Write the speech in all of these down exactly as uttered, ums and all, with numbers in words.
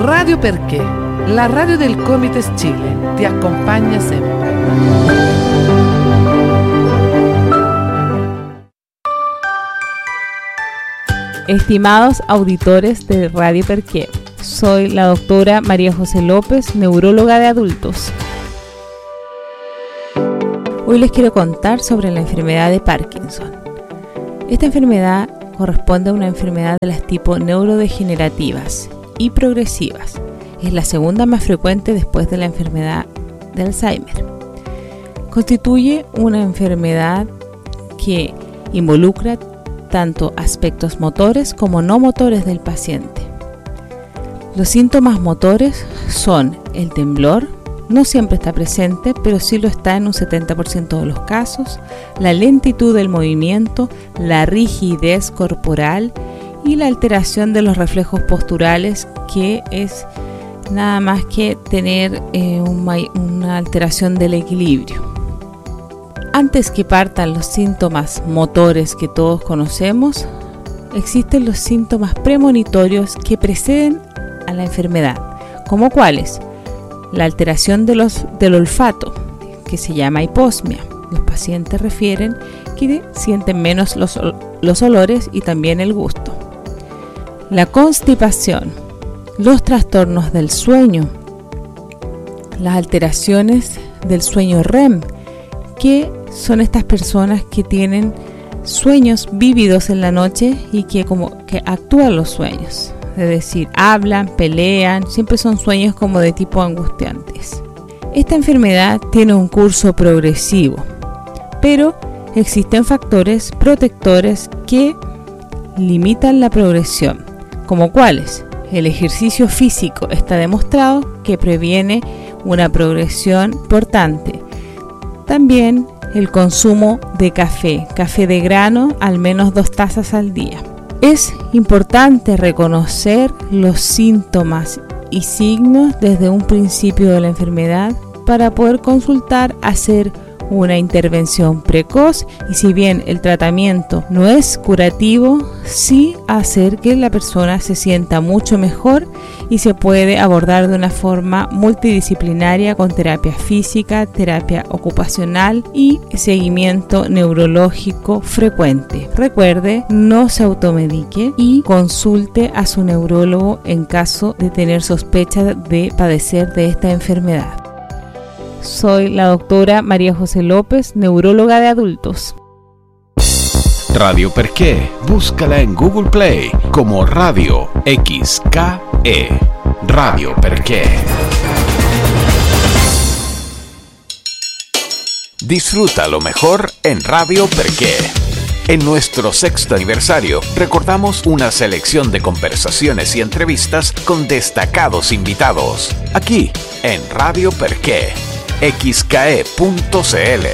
Radio Perché, la radio del Comites Chile, ti acompaña siempre. Estimados auditores de Radio Perché, soy la doctora María José López, neuróloga de adultos. Hoy les quiero contar sobre la enfermedad de Parkinson. Esta enfermedad corresponde a una enfermedad de las tipo neurodegenerativas y progresivas. Es la segunda más frecuente después de la enfermedad de Alzheimer. Constituye una enfermedad que involucra tanto aspectos motores como no motores del paciente. Los síntomas motores son el temblor, no siempre está presente, pero sí lo está en un setenta por ciento de los casos, la lentitud del movimiento, la rigidez corporal y la alteración de los reflejos posturales, que es nada más que tener eh, una, una alteración del equilibrio. Antes que partan los síntomas motores que todos conocemos, existen los síntomas premonitorios que preceden a la enfermedad, como cuáles: la alteración de los, del olfato, que se llama hiposmia. Los pacientes refieren que sienten menos los, los olores y también el gusto. La constipación, los trastornos del sueño, las alteraciones del sueño R E M, que son estas personas que tienen sueños vívidos en la noche y que como que actúan los sueños. Es decir, hablan, pelean, siempre son sueños como de tipo angustiantes. Esta enfermedad tiene un curso progresivo, pero existen factores protectores que limitan la progresión, como cuáles: el ejercicio físico está demostrado que previene una progresión importante. También el consumo de café, café de grano, al menos dos tazas al día. Es importante reconocer los síntomas y signos desde un principio de la enfermedad para poder consultar, hacer una intervención precoz y, si bien el tratamiento no es curativo, sí hacer que la persona se sienta mucho mejor y se puede abordar de una forma multidisciplinaria con terapia física, terapia ocupacional y seguimiento neurológico frecuente. Recuerde, no se automedique y consulte a su neurólogo en caso de tener sospecha de padecer de esta enfermedad. Soy la doctora María José López, neuróloga de adultos. Radio Perché, búscala en Google Play como Radio X K E. Radio Perché. Disfruta lo mejor en Radio Perché. En nuestro sexto aniversario, recordamos una selección de conversaciones y entrevistas con destacados invitados. Aquí, en Radio Perché. X K E punto C L.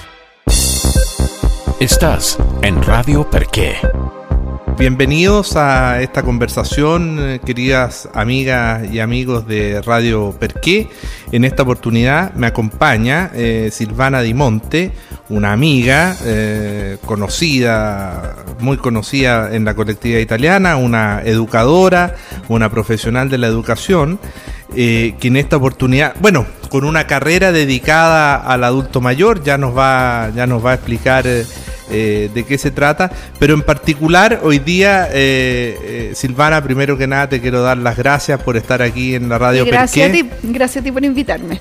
Estás en Radio Perché. Bienvenidos a esta conversación, queridas amigas y amigos de Radio Perché. En esta oportunidad me acompaña eh, Silvana Di Monte, una amiga eh, conocida, muy conocida en la colectividad italiana, una educadora, una profesional de la educación, eh, que en esta oportunidad, bueno, con una carrera dedicada al adulto mayor, ya nos va, ya nos va a explicar eh, eh, de qué se trata, pero en particular hoy día, eh, eh, Silvana, primero que nada te quiero dar las gracias por estar aquí en la Radio gracias Perché. A ti, gracias a ti por invitarme.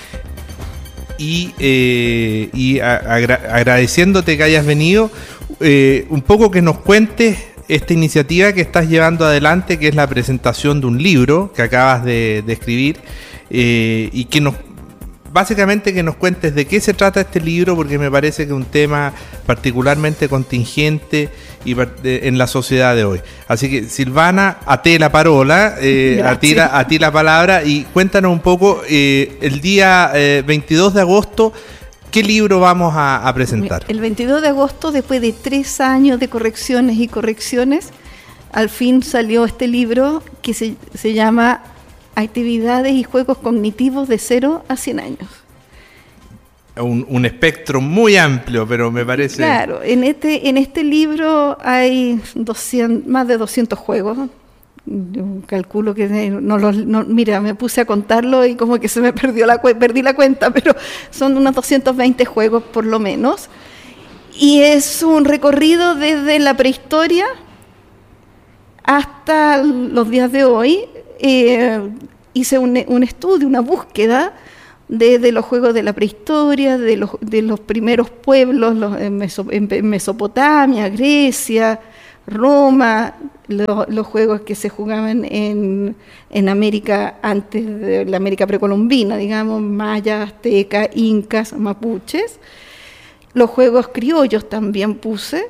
Y, eh, y a, agra- agradeciéndote que hayas venido, eh, un poco que nos cuentes esta iniciativa que estás llevando adelante, que es la presentación de un libro que acabas de, de escribir, eh, y que nos básicamente que nos cuentes de qué se trata este libro, porque me parece que es un tema particularmente contingente y en la sociedad de hoy. Así que, Silvana, a ti la parola, eh, a, ti la, a ti la palabra, y cuéntanos un poco, eh, el día eh, veintidós de agosto, ¿qué libro vamos a, a presentar? El veintidós de agosto, después de tres años de correcciones y correcciones, al fin salió este libro que se, se llama Actividades y Juegos Cognitivos de cero a cien años. Un, un espectro muy amplio, pero me parece... Claro, en este, en este libro hay doscientos, más de doscientos juegos Yo calculo que no los, no, mira, me puse a contarlo y como que se me perdió la perdí la cuenta, pero son unos doscientos veinte juegos por lo menos. Y es un recorrido desde la prehistoria hasta los días de hoy. Eh, hice un, un estudio, una búsqueda de, de los juegos de la prehistoria, de los, de los primeros pueblos los, en, Meso, en Mesopotamia, Grecia, Roma, lo, los juegos que se jugaban en, en América antes de la América precolombina, digamos, mayas, aztecas, incas, mapuches. Los juegos criollos también puse.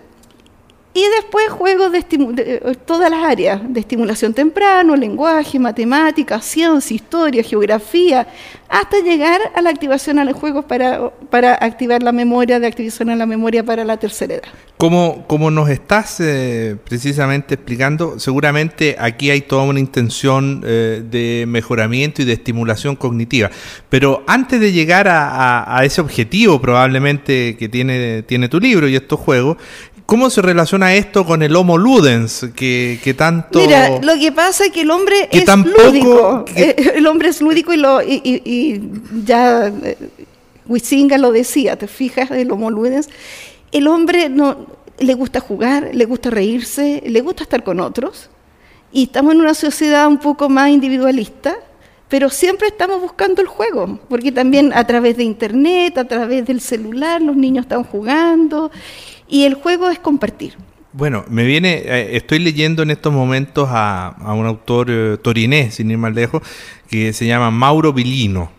Y después juegos de, de todas las áreas, de estimulación temprano, lenguaje, matemáticas, ciencia, historia, geografía, hasta llegar a la activación a los juegos para, para activar la memoria, de activación a la memoria para la tercera edad. Como, como nos estás eh, precisamente explicando, seguramente aquí hay toda una intención eh, de mejoramiento y de estimulación cognitiva. Pero antes de llegar a, a, a ese objetivo probablemente que tiene, tiene tu libro y estos juegos, ¿cómo se relaciona esto con el Homo Ludens, que, que tanto... Mira, lo que pasa es que el hombre que es tampoco, lúdico. Que... El hombre es lúdico y, lo, y, y, y ya eh, Huizinga lo decía, ¿te fijas? El Homo Ludens. El hombre no le gusta jugar, le gusta reírse, le gusta estar con otros. Y estamos en una sociedad un poco más individualista, pero siempre estamos buscando el juego, porque también a través de internet, a través del celular, los niños están jugando... Y el juego es compartir. Bueno, me viene, eh, estoy leyendo en estos momentos a, a un autor eh, torinés, sin ir más lejos, que se llama Mauro Bilino.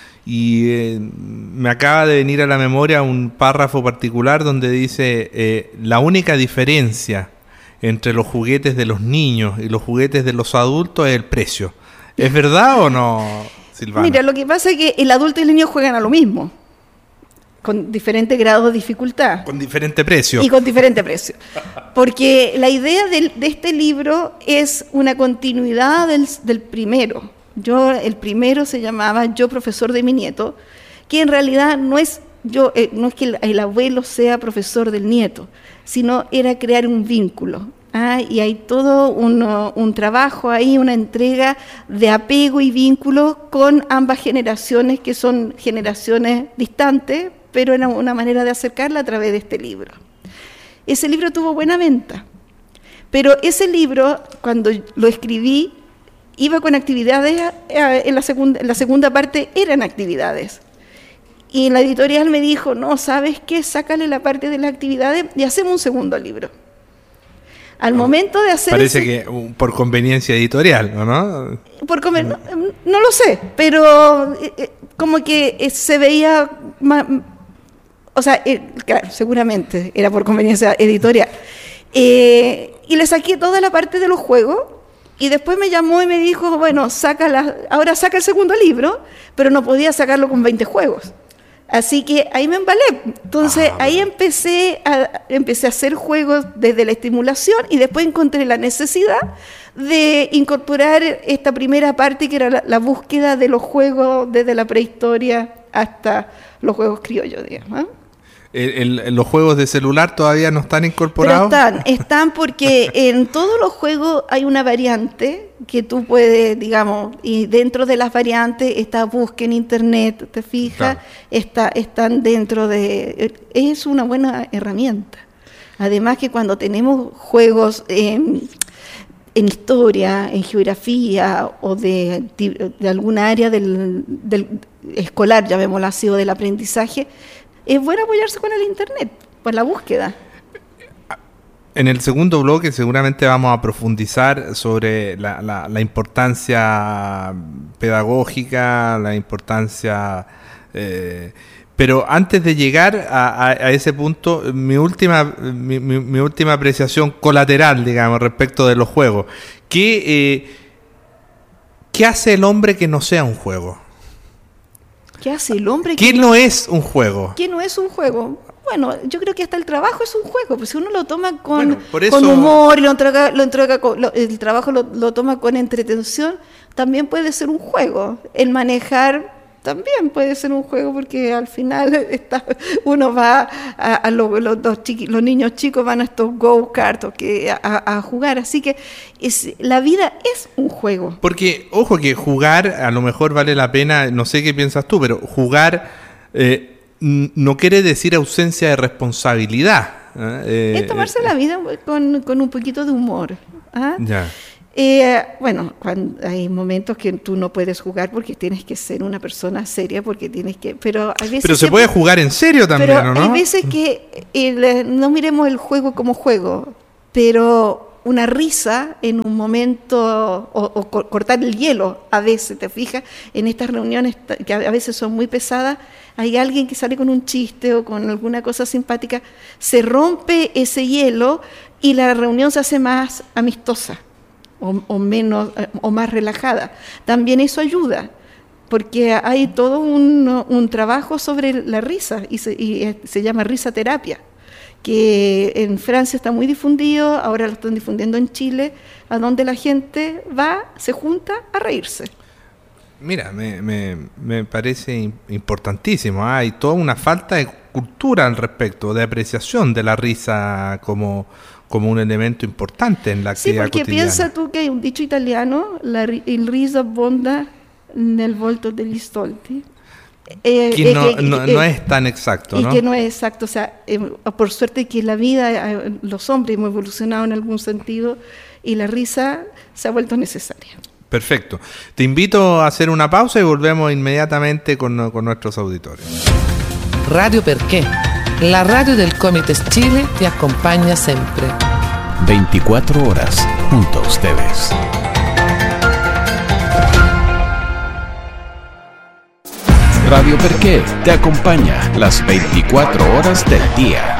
Y eh, me acaba de venir a la memoria un párrafo particular donde dice, eh, la única diferencia entre los juguetes de los niños y los juguetes de los adultos es el precio. ¿Es verdad o no, Silvana? Mira, lo que pasa es que el adulto y el niño juegan a lo mismo, con diferentes grados de dificultad. Con diferente precio. Y con diferente precio. Porque la idea de, de este libro es una continuidad del, del primero. Yo, el primero se llamaba Yo, profesor de mi nieto, que en realidad no es, yo, eh, no es que el, el abuelo sea profesor del nieto, sino era crear un vínculo. Ah, y hay todo un, un trabajo ahí, una entrega de apego y vínculo con ambas generaciones, que son generaciones distantes, pero era una manera de acercarla a través de este libro. Ese libro tuvo buena venta, pero ese libro, cuando lo escribí, iba con actividades, en la segunda, en la segunda parte eran actividades. Y la editorial me dijo, no, ¿sabes qué? Sácale la parte de las actividades y hacemos un segundo libro. Al momento de hacer... Parece ese, que por conveniencia editorial, ¿no? Por conven, no, no lo sé, pero eh, como que eh, se veía... Más, o sea, eh, claro, seguramente era por conveniencia editorial. Eh, y le saqué toda la parte de los juegos y después me llamó y me dijo, bueno, saca la, ahora saca el segundo libro, pero no podía sacarlo con veinte juegos. Así que ahí me embalé. Entonces ah, ahí empecé a, empecé a hacer juegos desde la estimulación y después encontré la necesidad de incorporar esta primera parte que era la, la búsqueda de los juegos desde la prehistoria hasta los juegos criollos, digamos, ¿eh? El, el, ¿Los juegos de celular todavía no están incorporados? Pero están, están porque en todos los juegos hay una variante que tú puedes, digamos, y dentro de las variantes está busca en internet, ¿te fijas? Claro. Está, están dentro de... Es una buena herramienta. Además que cuando tenemos juegos en, en historia, en geografía o de, de alguna área del, del escolar, llamémoslo así, o del aprendizaje, es bueno apoyarse con el internet, por la búsqueda. En el segundo bloque seguramente vamos a profundizar sobre la, la, la importancia pedagógica, la importancia... Eh, pero antes de llegar a, a, a ese punto, mi última, mi, mi, mi última apreciación colateral, digamos, respecto de los juegos. ¿Qué, eh, ¿qué hace el hombre que no sea un juego? ¿Qué hace el hombre? ¿Qué no es un juego? ¿Qué no es un juego? Bueno, yo creo que hasta el trabajo es un juego, pues si uno lo toma con, bueno, por eso... con humor y lo entrega, lo entrega con, lo, el trabajo lo, lo toma con entretención, también puede ser un juego. El manejar también puede ser un juego, porque al final está, uno va a, a lo, los, los, chiqui, los niños chicos van a estos go-kart a, a jugar, así que es, la vida es un juego. Porque, ojo, que jugar a lo mejor vale la pena, no sé qué piensas tú, pero jugar eh, no quiere decir ausencia de responsabilidad. ¿eh? Es tomarse eh, la vida con, con un poquito de humor. ¿ah? Ya. Eh, bueno, cuando hay momentos que tú no puedes jugar porque tienes que ser una persona seria, porque tienes que, pero hay veces pero se que, puede jugar en serio también, pero ¿no? Hay veces que el, no miremos el juego como juego, pero una risa en un momento, o, o cortar el hielo, a veces, te fijas, en estas reuniones que a veces son muy pesadas, hay alguien que sale con un chiste o con alguna cosa simpática, se rompe ese hielo y la reunión se hace más amistosa. O, o menos o más relajada. También eso ayuda, porque hay todo un, un trabajo sobre la risa y se, y se llama risaterapia, que en Francia está muy difundido, ahora lo están difundiendo en Chile, a donde la gente va, se junta a reírse. Mira, me, me, me parece importantísimo. ¿eh? Hay toda una falta de cultura al respecto, de apreciación de la risa como como un elemento importante en la actividad cotidiana. Sí, porque piensa tú que hay un dicho italiano, la, il riso abbonda nel volto degli stolti. Eh, que eh, no, que, no, eh, no es tan exacto, y ¿no? Y que no es exacto, o sea, eh, por suerte que la vida, eh, los hombres hemos evolucionado en algún sentido y la risa se ha vuelto necesaria. Perfecto. Te invito a hacer una pausa y volvemos inmediatamente con, con nuestros auditores. Radio Perché, la radio del Comites Chile, te acompaña siempre. veinticuatro horas junto a ustedes. Radio Perché te acompaña las veinticuatro horas del día.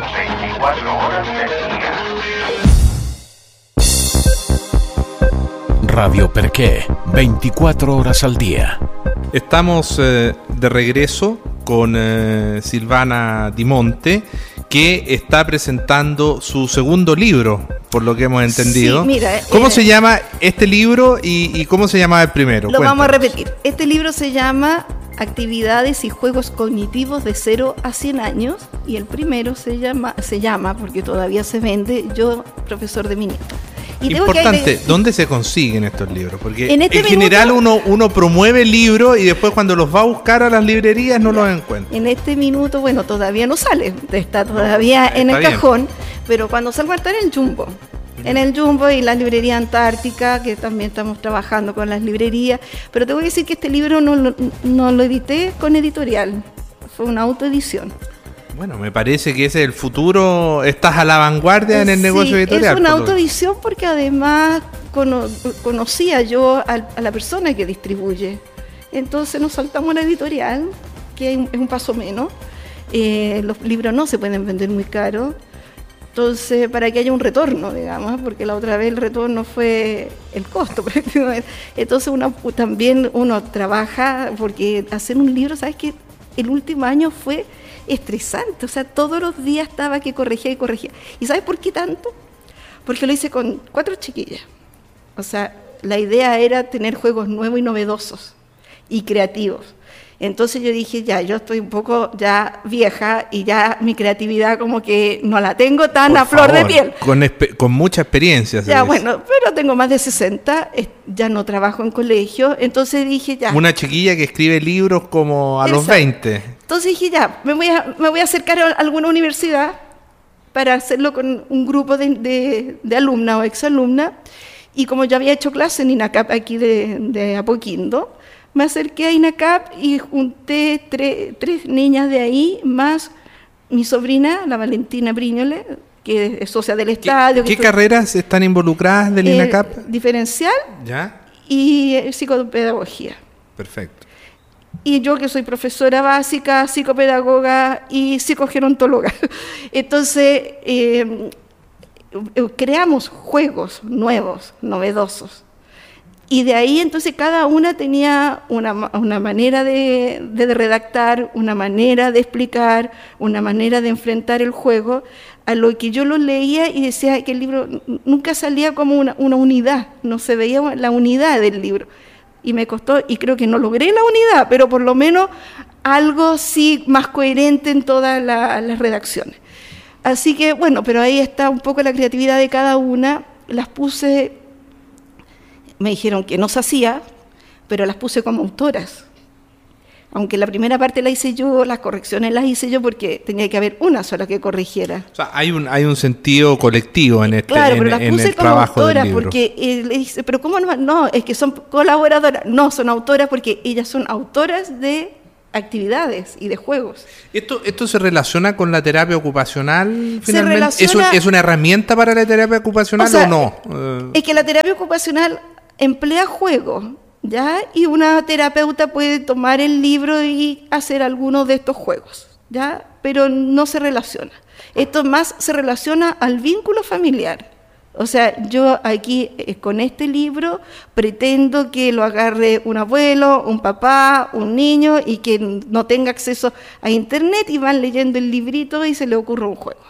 Radio Perché, veinticuatro horas al día. Estamos eh, de regreso con eh, Silvana Di Monte, que está presentando su segundo libro, por lo que hemos entendido. Sí, mira, ¿Cómo eh, se llama este libro y, y cómo se llamaba el primero? Lo Cuéntanos. Vamos a repetir. Este libro se llama Actividades y Juegos Cognitivos de cero a cien años, y el primero se llama, se llama porque todavía se vende, Yo, profesor de mi nieto. Y importante, que... ¿dónde se consiguen estos libros? Porque en, este en minuto, general uno, uno promueve libros y después cuando los va a buscar a las librerías no los encuentra. En este minuto, bueno, todavía no sale, está todavía no, en está el bien. cajón, pero cuando salga está en el Jumbo. En el Jumbo y la librería Antártica, que también estamos trabajando con las librerías. Pero te voy a decir que este libro no lo, no lo edité con editorial, fue una autoedición. Bueno, me parece que ese es el futuro, estás a la vanguardia en el sí, negocio editorial. Es una autoedición porque además cono, conocía yo a, a la persona que distribuye. Entonces nos saltamos a la editorial, que es un paso menos. Eh, los libros no se pueden vender muy caros. Entonces, para que haya un retorno, digamos, porque la otra vez el retorno fue el costo prácticamente. Entonces uno, también uno trabaja, porque hacer un libro, ¿sabes qué? El último año fue estresante, o sea, todos los días estaba que corregía y corregía. ¿Y sabes por qué tanto? Porque lo hice con cuatro chiquillas. O sea, la idea era tener juegos nuevos y novedosos y creativos. Entonces yo dije, ya, yo estoy un poco ya vieja y ya mi creatividad como que no la tengo tan por a flor favor, de piel. Con, con mucha experiencia. Ya, bueno, pero tengo más de sesenta, ya no trabajo en colegio, entonces dije, ya. Una chiquilla que escribe libros como a Exacto. los veinte. Entonces dije, ya, me voy a, me voy a acercar a alguna universidad para hacerlo con un grupo de, de, de alumnas o exalumnas, y como yo había hecho clase en INACAP aquí de, de Apoquindo, me acerqué a INACAP y junté tre, tres niñas de ahí, más mi sobrina, la Valentina Briñole, que es socia del estadio. ¿Qué, ¿qué carreras están involucradas del eh, INACAP? Diferencial ¿Ya? y eh, psicopedagogía. Perfecto. Y yo que soy profesora básica, psicopedagoga y psicogerontóloga. Entonces, eh, creamos juegos nuevos, novedosos. Y de ahí entonces cada una tenía una, una manera de, de redactar, una manera de explicar, una manera de enfrentar el juego, a lo que yo lo leía y decía que el libro nunca salía como una, una unidad, no se veía la unidad del libro. y me costó, y creo que no logré la unidad, pero por lo menos algo sí más coherente en todas la, las redacciones. Así que, bueno, pero ahí está un poco la creatividad de cada una. Las puse, me dijeron que no se hacía, pero las puse como autoras. Aunque la primera parte la hice yo, las correcciones las hice yo porque tenía que haber una sola que corrigiera. O sea, hay un hay un sentido colectivo en este claro, en, pero las en puse el como trabajo autoras del libro. porque eh, le dice, pero ¿cómo no? No, es que son colaboradoras. No, son autoras porque ellas son autoras de actividades y de juegos. ¿Esto, esto se relaciona con la terapia ocupacional finalmente? relaciona- ¿Es, un- ¿Es una herramienta para la terapia ocupacional o, O sea, no? Eh, Es que la terapia ocupacional emplea juegos, ¿ya? Y una terapeuta puede tomar el libro y hacer algunos de estos juegos, ¿ya? Pero no se relaciona. Esto más se relaciona al vínculo familiar. O sea, yo aquí eh, con este libro pretendo que lo agarre un abuelo, un papá, un niño y que no tenga acceso a internet y van leyendo el librito y se le ocurre un juego.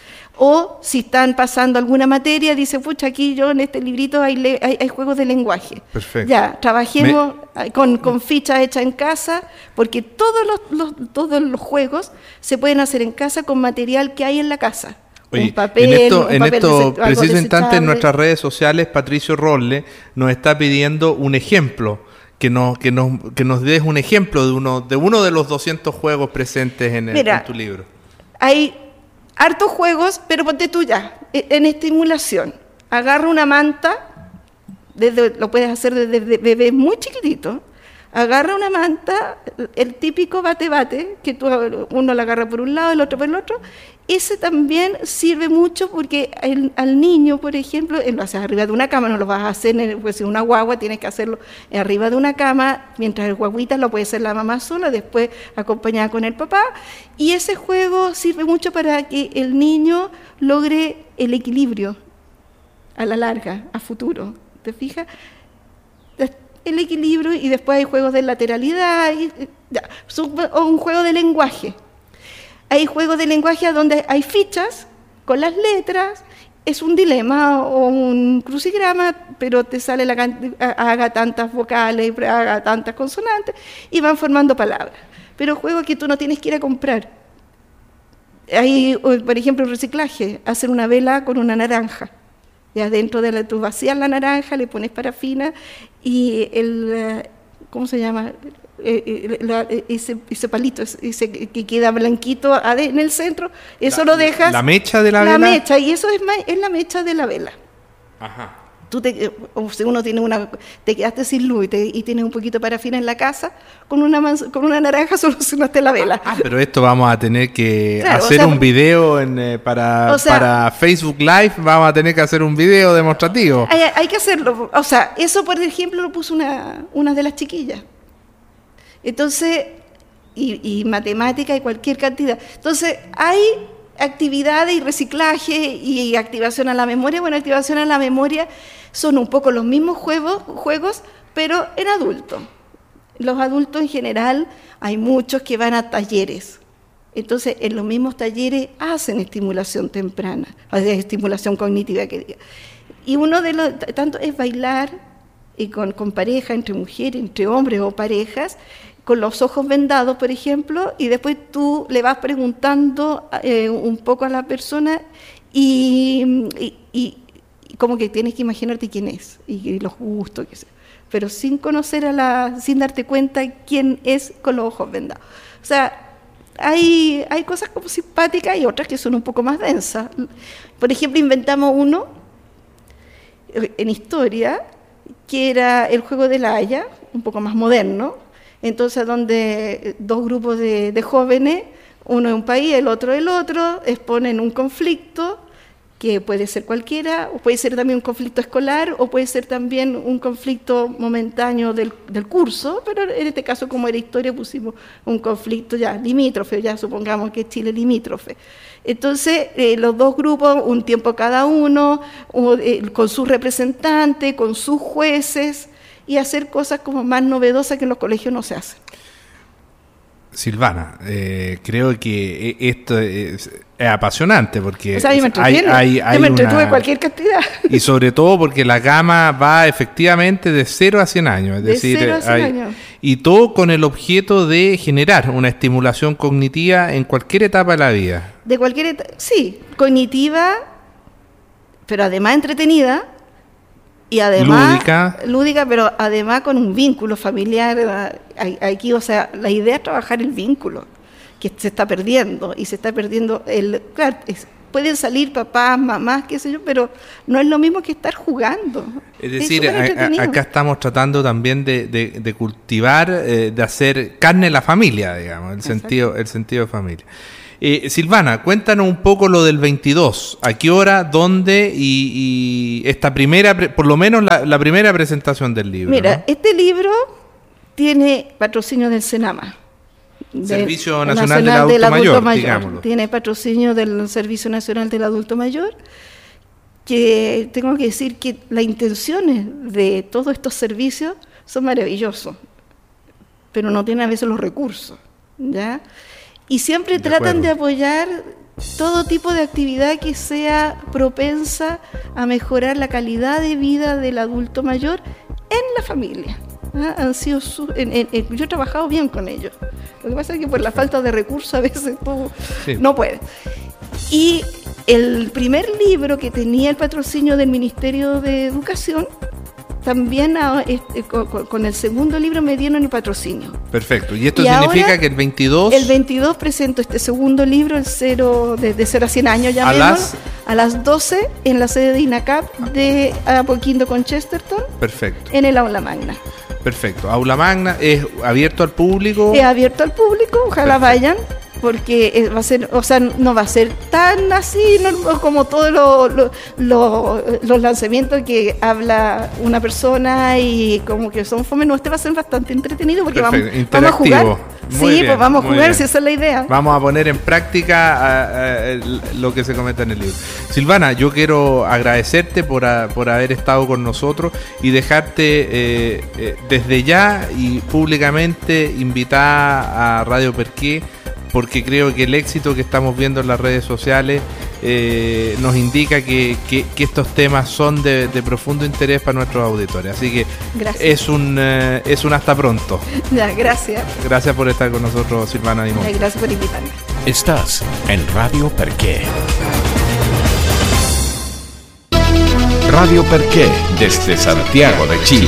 O si están pasando alguna materia, dice, pucha, aquí yo en este librito hay, le- hay, hay juegos de lenguaje. Perfecto. Ya, trabajemos Me... con, con fichas hechas en casa, porque todos los, los, todos los juegos se pueden hacer en casa con material que hay en la casa. Oye, un papel, en esto, un en papel esto dese- algo preciso instante en desechable. nuestras redes sociales, Patricio Rolle nos está pidiendo un ejemplo, que nos, que nos, que nos des un ejemplo de uno, de uno de los doscientos juegos presentes en, el, Mira, en tu libro. Hay hartos juegos, pero ponte tú ya, en estimulación. Agarra una manta, desde, lo puedes hacer desde bebés muy chiquititos. Agarra una manta, el típico bate-bate, que tú, uno la agarra por un lado, el otro por el otro. Ese también sirve mucho porque el, al niño, por ejemplo, lo haces arriba de una cama, no lo vas a hacer, en el, pues si una guagua tienes que hacerlo arriba de una cama, mientras el guaguita lo puede hacer la mamá sola, después acompañada con el papá. Y ese juego sirve mucho para que el niño logre el equilibrio a la larga, a futuro. ¿Te fijas? El equilibrio, y después hay juegos de lateralidad, y, ya, o un juego de lenguaje. Hay juegos de lenguaje donde hay fichas con las letras, es un dilema o un crucigrama, pero te sale la cantidad, haga tantas vocales, haga tantas consonantes, y van formando palabras. Pero juegos que tú no tienes que ir a comprar. Hay, por ejemplo, reciclaje, hacer una vela con una naranja. Ya dentro de la, tú vacías la naranja, le pones parafina y el, ¿cómo se llama? Eh, la, ese, ese palito, ese que queda blanquito en el centro, eso la, lo dejas. La mecha de la, la vela. La mecha, y eso es, es la mecha de la vela. Ajá. Tú te, o si uno tiene una, te quedaste sin luz y, te, y tienes un poquito de parafina en la casa, con una manz- con una naranja solucionaste la vela. Ah, pero esto vamos a tener que Claro, hacer o sea, un video en, eh, para, o sea, para Facebook Live, vamos a tener que hacer un video demostrativo. Hay, hay que hacerlo. O sea, eso por ejemplo lo puso una, una de las chiquillas. Entonces, y, y matemática y cualquier cantidad. Entonces, hay actividades y reciclaje y activación a la memoria. Bueno, activación a la memoria son un poco los mismos juegos, juegos, pero en adultos. Los adultos en general, hay muchos que van a talleres. Entonces, en los mismos talleres hacen estimulación temprana, o sea, estimulación cognitiva que diga. Y uno de los, tanto es bailar y con, con pareja, entre mujeres, entre hombres o parejas, con los ojos vendados, por ejemplo, y después tú le vas preguntando eh, un poco a la persona y, y, y, y como que tienes que imaginarte quién es y, y los gustos, qué sé, pero sin conocer a la, sin darte cuenta quién es con los ojos vendados. O sea, hay, hay cosas como simpáticas y otras que son un poco más densas. Por ejemplo, inventamos uno en historia que era el juego de la Haya, un poco más moderno. Entonces, donde dos grupos de, de jóvenes, uno de un país, el otro del otro, exponen un conflicto que puede ser cualquiera, o puede ser también un conflicto escolar, o puede ser también un conflicto momentáneo del, del curso, pero en este caso, como era historia, pusimos un conflicto ya limítrofe, ya supongamos que es Chile limítrofe. Entonces, eh, los dos grupos, un tiempo cada uno, o, eh, con sus representantes, con sus jueces, y hacer cosas como más novedosas que en los colegios no se hacen. Silvana, eh, creo que esto es, es apasionante porque o sea, yo me hay, hay, hay yo me entretuve una, cualquier cantidad. Y sobre todo porque la gama va efectivamente de cero a cien años. Es de decir, cero a cien hay, años. Y todo con el objeto de generar una estimulación cognitiva en cualquier etapa de la vida. De cualquier etapa, sí, cognitiva, pero además entretenida. Y además, lúdica. lúdica, pero además con un vínculo familiar. Aquí, o sea, la idea es trabajar el vínculo, que se está perdiendo, y se está perdiendo, el claro, es, pueden salir papás, mamás, qué sé yo, pero no es lo mismo que estar jugando. Es decir, es a, a, acá estamos tratando también de, de, de cultivar, eh, de hacer carne la familia, digamos, el sentido, el sentido de familia. Eh, Silvana, cuéntanos un poco lo del veintidós. ¿A qué hora, dónde y, y esta primera, por lo menos la, la primera presentación del libro? Mira, ¿no? Este libro tiene patrocinio del Senama. Servicio Nacional, Nacional del, Adulto, del Adulto Mayor, digámoslo. Tiene patrocinio del Servicio Nacional del Adulto Mayor, que tengo que decir que las intenciones de todos estos servicios son maravillosos, pero no tienen a veces los recursos, ¿ya? Y siempre de tratan acuerdo. de apoyar todo tipo de actividad que sea propensa a mejorar la calidad de vida del adulto mayor en la familia. ¿Ah? Han sido su, en, en, en, yo he trabajado bien con ellos. Lo que pasa es que por la falta de recursos a veces tú sí. no puedes. Y el primer libro que tenía el patrocinio del Ministerio de Educación, también a, este, con, con el segundo libro me dieron el patrocinio. Perfecto. ¿Y esto y significa que el veintidós? El veintidós presento este segundo libro, el cero, de, de cero a cien años, ya ¿A las? a las doce en la sede de INACAP de Apoquindo con Chesterton. Perfecto. En el Aula Magna. Perfecto. Aula Magna es abierto al público. Es abierto al público, ojalá Perfecto. vayan. Porque va a ser, o sea, no va a ser tan así no, como todos lo, lo, lo, los lanzamientos que habla una persona y como que son fome. No, este va a ser bastante entretenido porque vamos, vamos a jugar. Muy sí, bien, pues vamos a jugar, bien. si esa es la idea. Vamos a poner en práctica a, a, a, lo que se comenta en el libro. Silvana, yo quiero agradecerte por, a, por haber estado con nosotros y dejarte eh, eh, desde ya y públicamente invitar a Radio Perqué, porque creo que el éxito que estamos viendo en las redes sociales eh, nos indica que, que, que estos temas son de, de profundo interés para nuestros auditores. Así que gracias. es un eh, es un hasta pronto. Ya, gracias. Gracias por estar con nosotros, Silvana Di Monte. Gracias por invitarme. Estás en Radio Perqué. Radio Perqué, desde Santiago de Chile.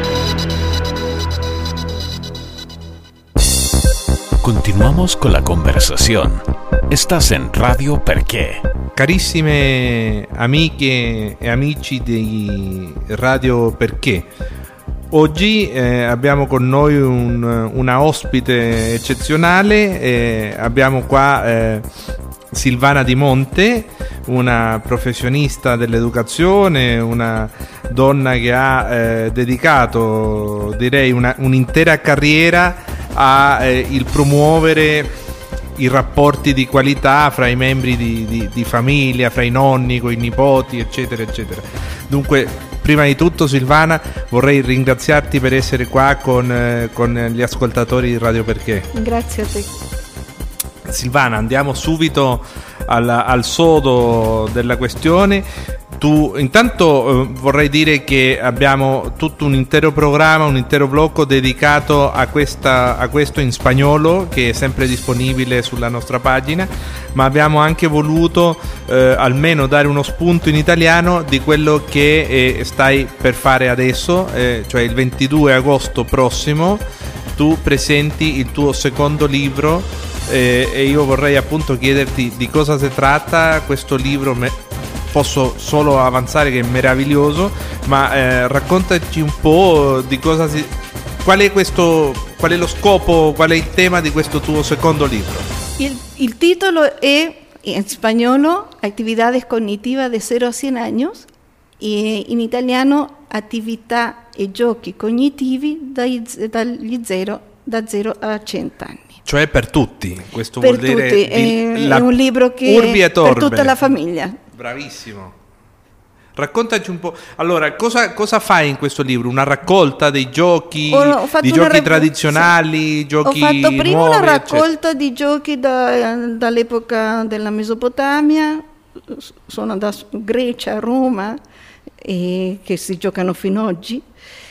Continuamos con la conversación. Estás en Radio Perché. Carissime amiche e amici di Radio Perché, oggi eh, abbiamo con noi un, una ospite eccezionale. Eh, abbiamo qua eh, Silvana Di Monte, una professionista dell'educazione, una donna che ha eh, dedicato, direi, una, un'intera carriera a eh, il promuovere i rapporti di qualità fra i membri di, di, di famiglia, fra i nonni, con i nipoti, eccetera, eccetera. Dunque, prima di tutto, Silvana, vorrei ringraziarti per essere qua con, eh, con gli ascoltatori di Radio Perché. Grazie a te. Silvana, andiamo subito al, al sodo della questione. Tu, intanto eh, vorrei dire che abbiamo tutto un intero programma, un intero blocco dedicato a, questa, a questo in spagnolo, che è sempre disponibile sulla nostra pagina, ma abbiamo anche voluto eh, almeno dare uno spunto in italiano di quello che eh, stai per fare adesso, eh, cioè il ventidue agosto prossimo tu presenti il tuo secondo libro, eh, e io vorrei appunto chiederti di cosa si tratta questo libro. Me- Posso solo avanzare che è meraviglioso, ma eh, raccontaci un po' di cosa si... Qual è questo, qual è lo scopo, qual è il tema di questo tuo secondo libro? Il, il titolo è in spagnolo Actividades cognitivas de cero a cien años e in italiano Attività e giochi cognitivi dai, dagli zero, da zero a cento anni. Cioè per tutti, questo per vuol dire tutti, è, la, è un libro che urbi et orbi. Per tutta la famiglia. Bravissimo. Raccontaci un po'. Allora, cosa, cosa fai in questo libro? Una raccolta dei giochi, Ho di giochi rac- tradizionali, sì. giochi Ho fatto prima nuovi, una raccolta eccetera. di giochi da, dall'epoca della Mesopotamia, sono da Grecia a Roma, e che si giocano fino ad oggi.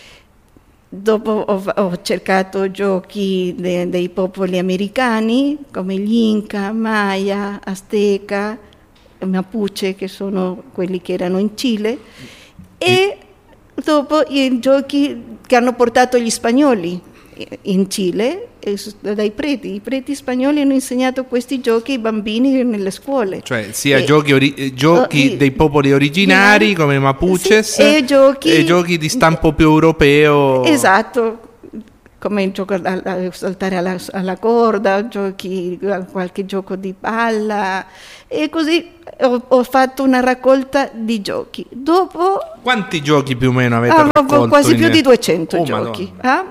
Dopo ho, ho cercato giochi de, dei popoli americani come gli Inca, Maya, Azteca, Mapuche, che sono quelli che erano in Cile, e dopo i giochi che hanno portato gli spagnoli in Cile, dai preti. I preti spagnoli hanno insegnato questi giochi ai bambini nelle scuole. Cioè sia e, giochi, ori- giochi oh, dei popoli originari come Mapuches, sì, e, giochi, e giochi di stampo più europeo. Esatto, come il gioco a, a saltare alla, alla corda, giochi, qualche gioco di palla, e così ho, ho fatto una raccolta di giochi. Dopo Quanti giochi più o meno avete ah, raccolto? quasi in... più di duecento oh, giochi. Ah?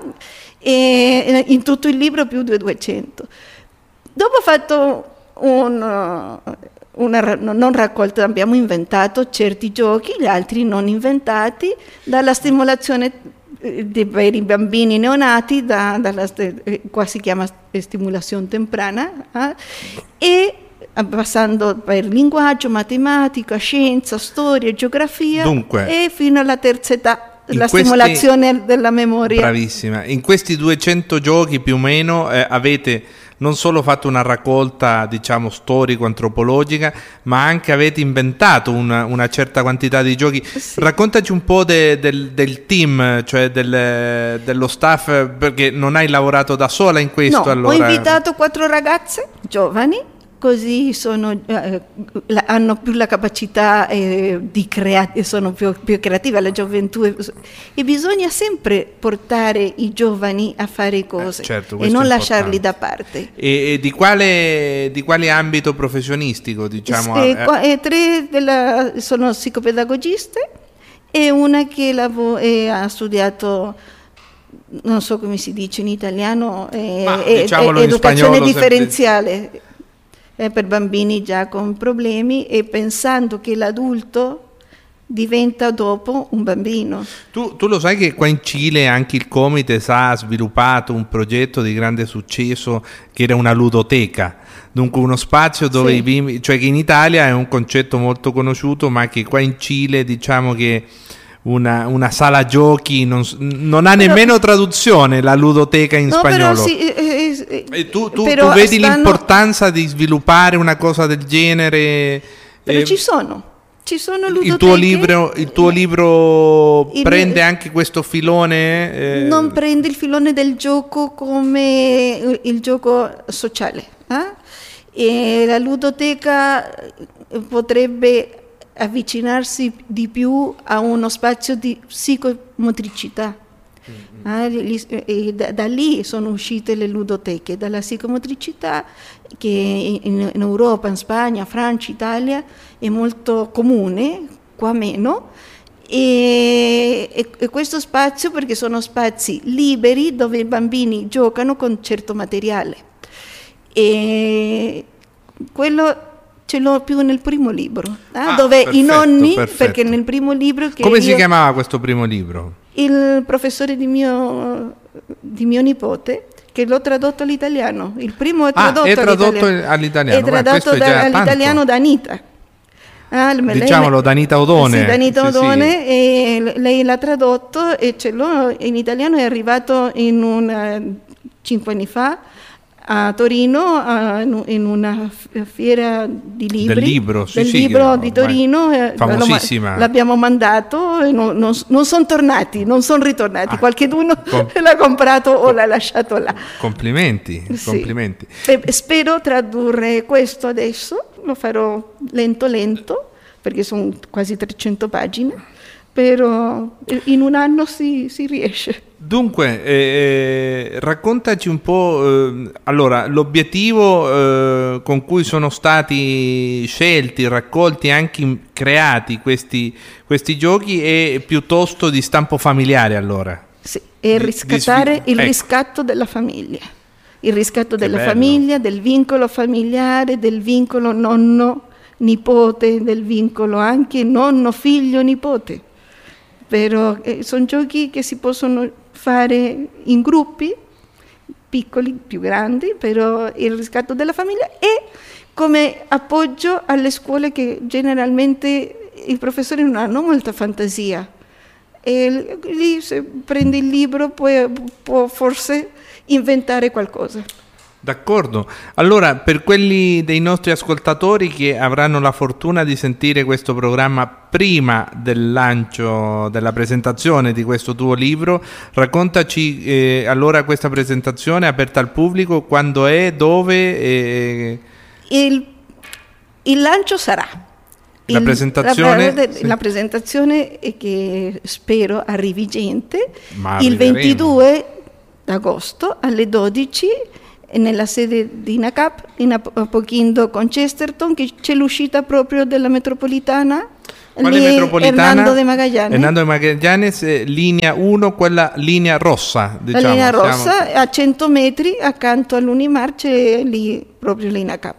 E in tutto il libro più di duecento. Dopo ho fatto un, una non raccolta, abbiamo inventato certi giochi, gli altri non inventati, dalla stimolazione per i bambini neonati, da, dalla, qua si chiama stimolazione temprana, eh? E passando per linguaggio, matematica, scienza, storia, geografia, Dunque, e fino alla terza età. La questi, stimolazione della memoria. Bravissima. In questi duecento giochi più o meno eh, avete non solo fatto una raccolta, diciamo, storico-antropologica, ma anche avete inventato una, una certa quantità di giochi. Sì. Raccontaci un po' de, del, del team, cioè del, dello staff, perché non hai lavorato da sola in questo. No, allora. Ho invitato quattro ragazze giovani, così sono, eh, la, hanno più la capacità eh, di creare, sono più, più creative, la gioventù, e, e bisogna sempre portare i giovani a fare cose, eh, certo, e non lasciarli da parte. E, e di, quale, di quale ambito professionistico, diciamo? E, qua, e tre della, sono psicopedagogiste, e una che lavo, e ha studiato, non so come si dice in italiano, eh, Ma, eh, diciamolo educazione in differenziale. Eh, per bambini già con problemi, e pensando che l'adulto diventa dopo un bambino. Tu, tu lo sai che qua in Cile anche il Comites ha sviluppato un progetto di grande successo che era una ludoteca, dunque uno spazio dove sì. i bimbi, cioè che in Italia è un concetto molto conosciuto, ma che qua in Cile diciamo che Una, una sala giochi non, non ha nemmeno però, traduzione la ludoteca in no, spagnolo. Però sì, eh, eh, e tu, tu, però tu vedi stanno... l'importanza di sviluppare una cosa del genere? Però eh, ci sono, ci sono ludoteche. Il tuo libro, il tuo libro il, prende anche questo filone? Eh... Non prende il filone del gioco come il gioco sociale. Eh? E la ludoteca potrebbe avvicinarsi di più a uno spazio di psicomotricità. Mm-hmm. Eh, e da, da lì sono uscite le ludoteche, dalla psicomotricità che in, in Europa, in Spagna, Francia, Italia è molto comune, qua meno, e, e, e questo spazio perché sono spazi liberi dove i bambini giocano con certo materiale, e quello ce l'ho più nel primo libro, eh, ah, dove perfetto, i nonni, perfetto. Perché nel primo libro che come io, si chiamava questo primo libro? Il professore di mio, di mio nipote, che l'ho tradotto all'italiano. Il primo è tradotto, ah, è tradotto all'italiano. all'italiano. È tradotto da, è all'italiano da Anita. Ah, Diciamolo, lei, da Anita Odone. Sì, da Anita sì, Odone, sì. E lei l'ha tradotto e ce l'ho in italiano, è arrivato in una, cinque anni fa a Torino, a, in una fiera di libri, del libro, sì, del sì, libro di Torino, famosissima. L'abbiamo mandato e non, non, non sono tornati, non sono ritornati, ah, qualcheduno com- l'ha comprato o com- l'ha lasciato là. Complimenti, sì. complimenti. E spero tradurre questo adesso, lo farò lento lento, perché sono quasi trecento pagine, però in un anno si, si riesce. Dunque, eh, raccontaci un po', eh, allora, l'obiettivo eh, con cui sono stati scelti, raccolti, anche creati questi, questi giochi è piuttosto di stampo familiare, allora? Sì, è riscattare di, di, il ecco. riscatto della famiglia, il riscatto che della bello. famiglia, del vincolo familiare, del vincolo nonno nipote del vincolo, anche nonno, figlio, nipote. Però eh, sono giochi che si possono fare in gruppi, piccoli, più grandi, però il riscatto della famiglia, e come appoggio alle scuole che generalmente i professori non hanno molta fantasia. E lì se prendi il libro puoi, può forse inventare qualcosa. D'accordo. Allora, per quelli dei nostri ascoltatori che avranno la fortuna di sentire questo programma prima del lancio, della presentazione di questo tuo libro, raccontaci eh, allora questa presentazione aperta al pubblico, quando è, dove? Eh... Il, il lancio sarà. La il, presentazione? La, la, sì. la presentazione è che spero arrivi gente Ma il ventidue d'agosto alle dodici nella sede di INACAP in Apoquindo con Chesterton, che c'è l'uscita proprio della metropolitana. Quale lì, metropolitana? Hernando de Magallanes. Hernando de Magallanes, eh, linea uno, quella linea rossa, diciamo. La linea rossa, siamo... a cento metri accanto all'Unimar c'è lì proprio l'INACAP.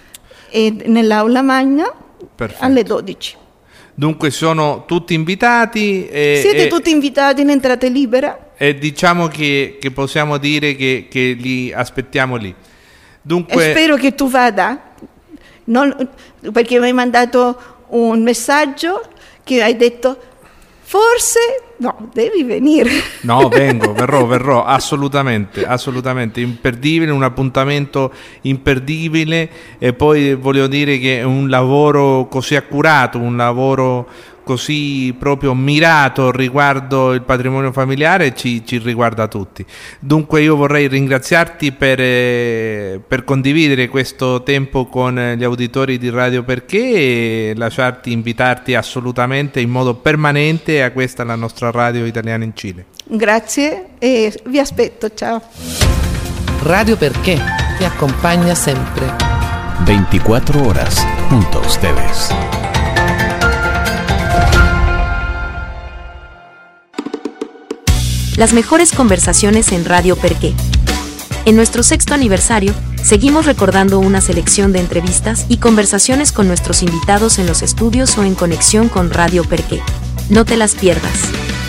E nell'aula magna Perfetto. alle dodici. Dunque sono tutti invitati. E, Siete e, tutti invitati in entrata libera. E diciamo che, che possiamo dire che, che li aspettiamo lì. Dunque, e spero che tu vada, non, perché mi hai mandato un messaggio che hai detto forse no, devi venire. No, vengo, verrò, verrò, assolutamente, assolutamente, imperdibile, un appuntamento imperdibile. E poi voglio dire che è un lavoro così accurato, un lavoro così proprio mirato riguardo il patrimonio familiare, ci, ci riguarda tutti. Dunque io vorrei ringraziarti per, eh, per condividere questo tempo con gli auditori di Radio Perché e lasciarti, invitarti assolutamente in modo permanente a questa la nostra radio italiana in Cile. Grazie e vi aspetto, ciao. Radio Perché ti acompaña siempre. veinticuatro horas junto a ustedes. Las mejores conversaciones en Radio Perqué. En nuestro sexto aniversario, seguimos recordando una selección de entrevistas y conversaciones con nuestros invitados en los estudios o en conexión con Radio Perqué. No te las pierdas.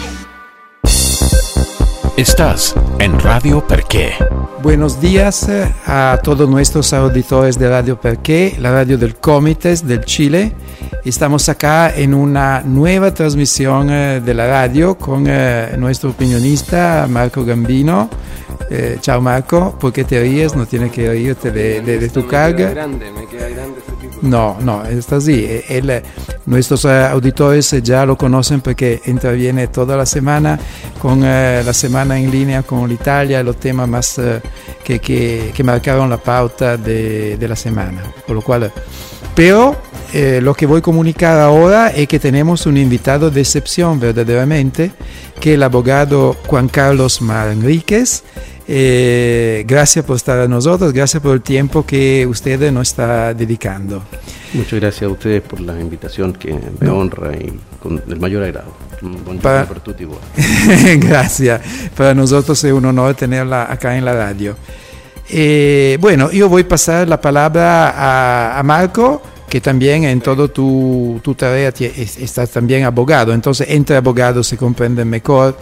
Estás en Radio Perqué. Buenos días a todos nuestros auditores de Radio Perqué, la radio del Comites del Chile. Estamos acá en una nueva transmisión eh, de la radio con eh, nuestro opinionista Marco Gambino. Eh, ciao Marco, ¿por qué te ríes? No tienes que reírte de, de, de tu me carga. Queda grande, me queda grande este tipo. No, no, está así. Él, nuestros uh, auditores ya lo conocen porque interviene toda la semana con uh, la semana en línea con l'Italia, los temas más uh, que, que, que marcaron la pauta de, de la semana. Por lo cual, pero eh, lo que voy a comunicar ahora es que tenemos un invitado de excepción verdaderamente, que es el abogado Juan Carlos Manríquez. Eh, gracias por estar a nosotros, gracias por el tiempo que usted nos está dedicando. Muchas gracias a ustedes por la invitación que me no. honra y con el mayor agrado. Buongiorno para... per tutti voi. Gracias, para nosotros es un honor tenerla acá en la radio. Eh, bueno, yo voy a pasar la palabra a, a Marco, que también en todo tu, tu tarea estás también abogado, entonces entre abogados se comprenden mejor.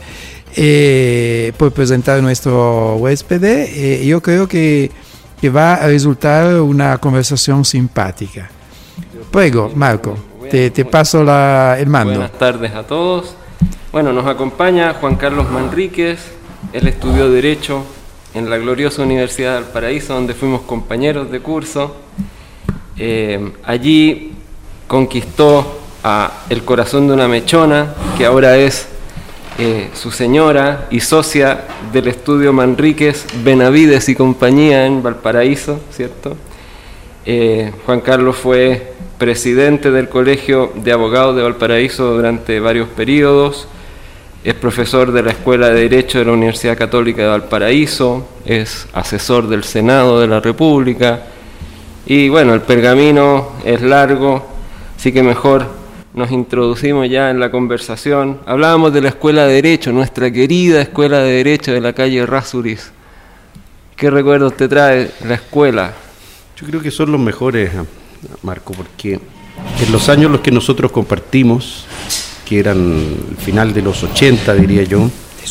Eh, por presentar a nuestro huésped, eh, yo creo que, que va a resultar una conversación simpática. Prego, Marco, te, te paso la, el mando. Buenas tardes a todos. Bueno, nos acompaña Juan Carlos Manríquez. Él estudió Derecho en la gloriosa Universidad de Valparaíso, donde fuimos compañeros de curso. Eh, allí conquistó a el corazón de una mechona, que ahora es Eh, su señora y socia del estudio Manríquez, Benavides y compañía en Valparaíso, ¿cierto? Eh, Juan Carlos fue presidente del Colegio de Abogados de Valparaíso durante varios periodos, es profesor de la Escuela de Derecho de la Universidad Católica de Valparaíso, es asesor del Senado de la República, y bueno, el pergamino es largo, así que mejor nos introducimos ya en la conversación. Hablábamos de la Escuela de Derecho, nuestra querida Escuela de Derecho de la calle Errázuriz. ¿Qué recuerdos te trae la escuela? Yo creo que son los mejores, Marco, porque en los años en los que nosotros compartimos, que eran el final de los ochenta, diría yo,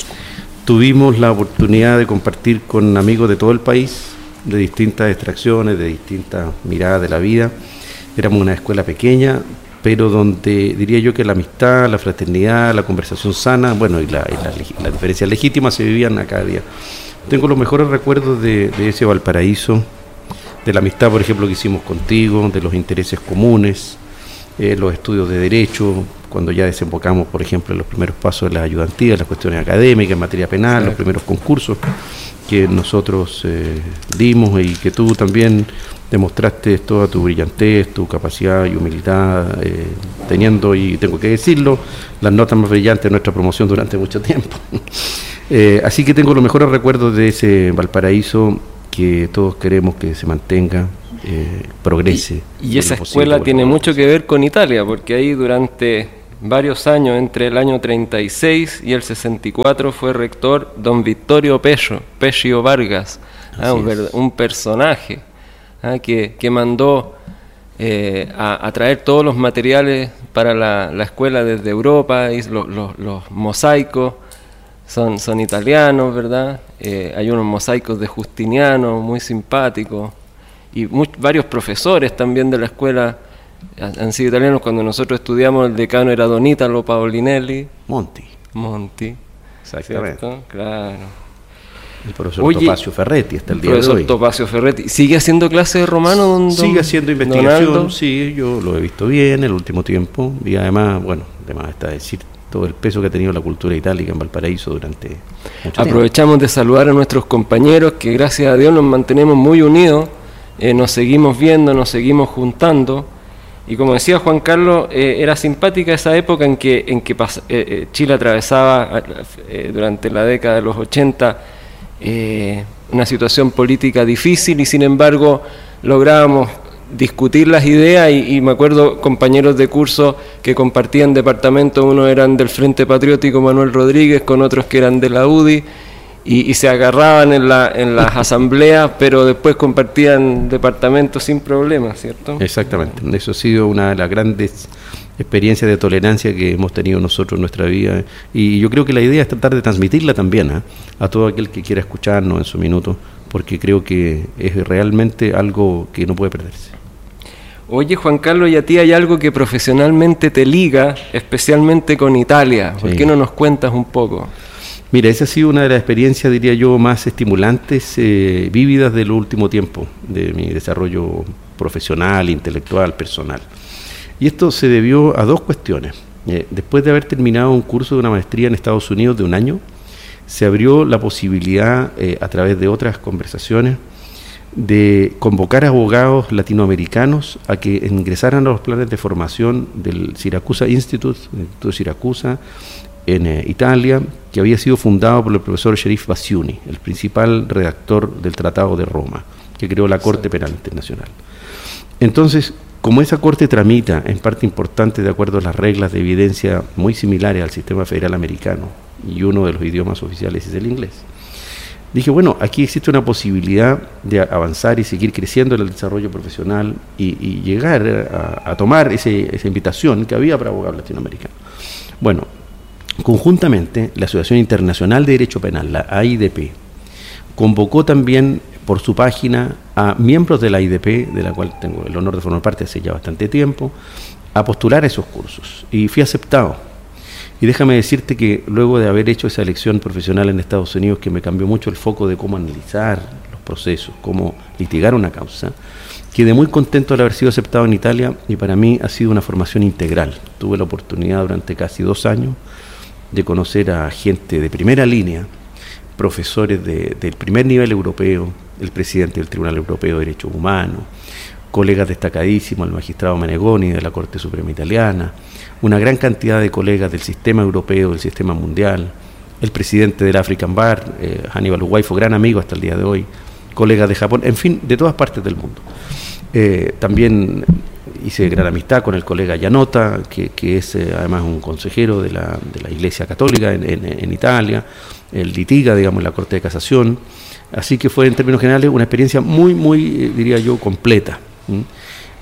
tuvimos la oportunidad de compartir con amigos de todo el país, de distintas extracciones, de distintas miradas de la vida. Éramos una escuela pequeña, pero donde diría yo que la amistad, la fraternidad, la conversación sana, bueno, y la, y la, la diferencia legítima se vivían a cada día. Tengo los mejores recuerdos de, de ese Valparaíso, de la amistad, por ejemplo, que hicimos contigo, de los intereses comunes, eh, los estudios de derecho, cuando ya desembocamos, por ejemplo, en los primeros pasos de las ayudantías, las cuestiones académicas, en materia penal, sí. Los primeros concursos que nosotros eh, dimos y que tú también demostraste toda tu brillantez, tu capacidad y humildad, eh, teniendo, y tengo que decirlo, las notas más brillantes de nuestra promoción durante mucho tiempo. eh, así que tengo los mejores recuerdos de ese Valparaíso que todos queremos que se mantenga, eh, progrese. Y, y esa escuela tiene mucho que ver con Italia, porque ahí durante varios años, entre el año treinta y seis y el sesenta y cuatro, fue rector don Vittorio Pescio, Pescio Vargas, ah, un, un personaje ah, que, que mandó eh, a, a traer todos los materiales para la, la escuela desde Europa, y los, los, los mosaicos son, son italianos, ¿verdad? Eh, hay unos mosaicos de Justiniano muy simpáticos, y muy, varios profesores también de la escuela han sido italianos. Cuando nosotros estudiamos, el decano era don Italo Paolinelli. Monti. Monti. Exactamente. ¿Cierto? Claro. El profesor Oye, Topacio Ferretti hasta el día de hoy. El profesor Topacio Ferretti. ¿Sigue haciendo clase de romano, don Sigue haciendo investigación, Donaldo? Sí, yo lo he visto bien el último tiempo. Y además, bueno, además está decir todo el peso que ha tenido la cultura itálica en Valparaíso durante mucho Aprovechamos tiempo. de saludar a nuestros compañeros, que gracias a Dios nos mantenemos muy unidos, eh, nos seguimos viendo, nos seguimos juntando. Y como decía Juan Carlos, eh, era simpática esa época en que, en que pas, eh, Chile atravesaba eh, durante la década de los ochenta eh, una situación política difícil, y sin embargo lográbamos discutir las ideas, y, y me acuerdo compañeros de curso que compartían departamento, unos eran del Frente Patriótico Manuel Rodríguez, con otros que eran de la U D I, Y, y se agarraban en, la, en las asambleas, pero después compartían departamentos sin problemas, ¿cierto? Exactamente, eso ha sido una de las grandes experiencias de tolerancia que hemos tenido nosotros en nuestra vida, y yo creo que la idea es tratar de transmitirla también ¿eh? a todo aquel que quiera escucharnos en su minuto, porque creo que es realmente algo que no puede perderse. Oye, Juan Carlos, y a ti hay algo que profesionalmente te liga, especialmente con Italia. ¿Por sí. qué no nos cuentas un poco? Mira, esa ha sido una de las experiencias, diría yo, más estimulantes, eh, vívidas del último tiempo, de mi desarrollo profesional, intelectual, personal. Y esto se debió a dos cuestiones. Eh, después de haber terminado un curso de una maestría en Estados Unidos de un año, se abrió la posibilidad, eh, a través de otras conversaciones, de convocar a abogados latinoamericanos a que ingresaran a los planes de formación del Siracusa Institute, el Instituto de Siracusa, en eh, Italia, que había sido fundado por el profesor Sherif Bassiouni, el principal redactor del Tratado de Roma, que creó la Corte Penal Internacional. Entonces, como esa Corte tramita en parte importante de acuerdo a las reglas de evidencia muy similares al sistema federal americano, y uno de los idiomas oficiales es el inglés, dije, bueno, aquí existe una posibilidad de avanzar y seguir creciendo en el desarrollo profesional y, y llegar a, a tomar ese, esa invitación que había para abogados latinoamericanos. Bueno, conjuntamente, la Asociación Internacional de Derecho Penal, la A I D P, convocó también por su página a miembros de la A I D P, de la cual tengo el honor de formar parte hace ya bastante tiempo, a postular a esos cursos. Y fui aceptado. Y déjame decirte que luego de haber hecho esa elección profesional en Estados Unidos, que me cambió mucho el foco de cómo analizar los procesos, cómo litigar una causa, quedé muy contento de haber sido aceptado en Italia, y para mí ha sido una formación integral. Tuve la oportunidad durante casi dos años de conocer a gente de primera línea, profesores de, del primer nivel europeo, el presidente del Tribunal Europeo de Derechos Humanos, colegas destacadísimos, el magistrado Menegoni de la Corte Suprema Italiana, una gran cantidad de colegas del sistema europeo, del sistema mundial, el presidente del African Bar, eh, Hannibal Uwaifo, gran amigo hasta el día de hoy, colegas de Japón, en fin, de todas partes del mundo. Eh, también hice gran amistad con el colega Giannotta, que, que es eh, además un consejero de la, de la Iglesia Católica en, en, en Italia, él litiga, digamos, en la Corte de Casación, así que fue en términos generales una experiencia muy, muy, eh, diría yo, completa. ¿Mm?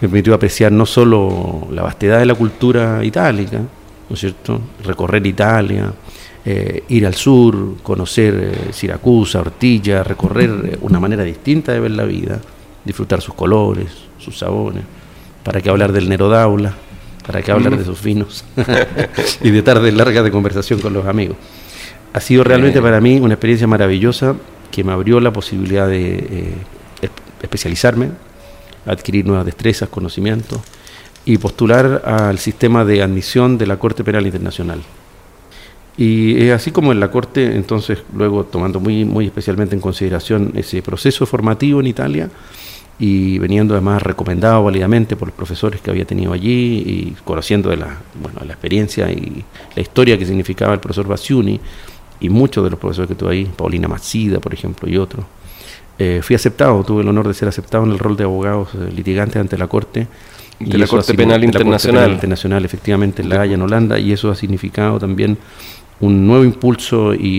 me permitió apreciar no solo la vastedad de la cultura itálica, ¿no es cierto?, recorrer Italia, eh, ir al sur, conocer eh, Siracusa, Ortilla, recorrer eh, una manera distinta de ver la vida, disfrutar sus colores, sus sabores, para qué hablar del Nero d'Aula, para qué hablar mm. de sus vinos y de tardes largas de conversación con los amigos. Ha sido realmente eh. para mí una experiencia maravillosa que me abrió la posibilidad de eh, especializarme, adquirir nuevas destrezas, conocimientos y postular al sistema de admisión de la Corte Penal Internacional. Y es así como en la Corte, entonces, luego tomando muy, muy especialmente en consideración ese proceso formativo en Italia y veniendo además recomendado válidamente por los profesores que había tenido allí y conociendo de la, bueno, la experiencia y la historia que significaba el profesor Basciuni y muchos de los profesores que tuve ahí, Paulina Mazzida, por ejemplo, y otros, eh, fui aceptado, tuve el honor de ser aceptado en el rol de abogados eh, litigantes ante la Corte. De la Corte Penal Internacional. Internacional, efectivamente, en La Haya, en Holanda, y eso ha significado también un nuevo impulso y